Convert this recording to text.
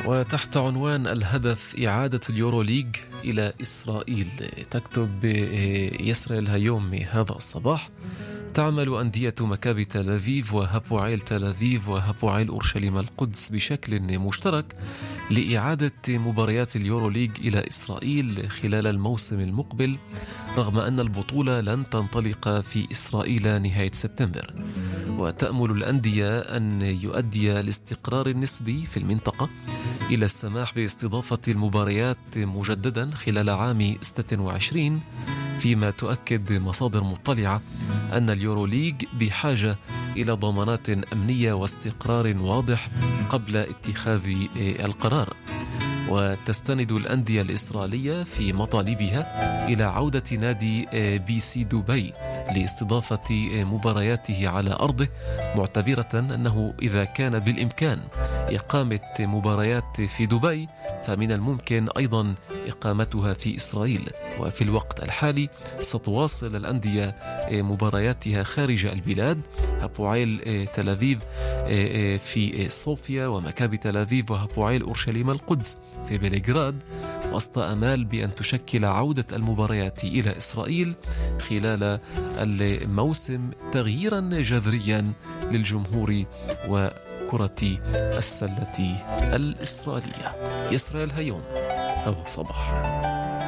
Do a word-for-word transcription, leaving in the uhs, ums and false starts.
وتحت عنوان الهدف إعادة اليوروليج إلى إسرائيل، تكتب يسرائيل هيوم هذا الصباح: تعمل أندية مكابي تل أبيب وهابوعيل تل أبيب وهابوعيل أورشليم القدس بشكل مشترك لإعادة مباريات اليوروليج إلى إسرائيل خلال الموسم المقبل، رغم أن البطولة لن تنطلق في إسرائيل نهاية سبتمبر. وتأمل الأندية أن يؤدي الاستقرار النسبي في المنطقة إلى السماح باستضافة المباريات مجددا خلال عام ستة وعشرين، فيما تؤكد مصادر مطلعة أن اليوروليج بحاجة إلى ضمانات أمنية واستقرار واضح قبل اتخاذ القرار. وتستند الأندية الإسرائيلية في مطالبها إلى عودة نادي بي سي دبي لاستضافة مبارياته على أرضه، معتبرة أنه إذا كان بالإمكان إقامة مباريات في دبي فمن الممكن أيضا إقامتها في إسرائيل. وفي الوقت الحالي ستواصل الأندية مبارياتها خارج البلاد، هابوعيل تل أبيب في صوفيا ومكابي تل أبيب وهابوعيل أورشليم القدس في بلغراد، وسط أمال بأن تشكل عودة المباريات إلى إسرائيل خلال الموسم تغييرا جذريا للجمهور وكرة السلة الإسرائيلية. يسرائيل هيوم هذا صباح.